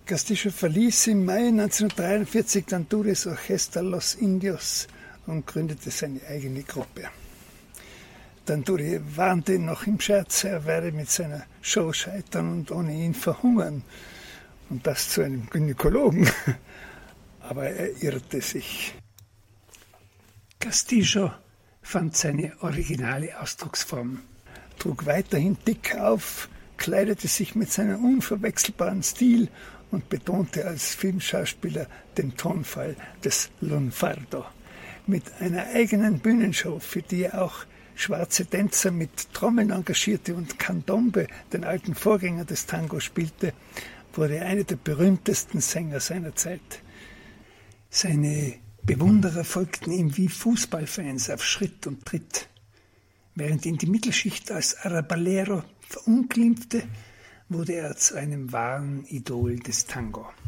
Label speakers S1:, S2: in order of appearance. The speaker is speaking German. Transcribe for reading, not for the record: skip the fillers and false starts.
S1: Castillo verließ im Mai 1943 dann Dures Orchester Los Indios und gründete seine eigene Gruppe. Tanduri warnte noch im Scherz, er werde mit seiner Show scheitern und ohne ihn verhungern. Und das zu einem Gynäkologen. Aber er irrte sich. Castillo fand seine originale Ausdrucksform, trug weiterhin dick auf, kleidete sich mit seinem unverwechselbaren Stil und betonte als Filmschauspieler den Tonfall des Lunfardo. Mit einer eigenen Bühnenshow, für die er auch schwarze Tänzer mit Trommeln engagierte und Candombe, den alten Vorgänger des Tango, spielte, wurde er einer der berühmtesten Sänger seiner Zeit. Seine Bewunderer folgten ihm wie Fußballfans auf Schritt und Tritt. Während ihn die Mittelschicht als Arrabalero verunglimpfte, wurde er zu einem wahren Idol des Tango.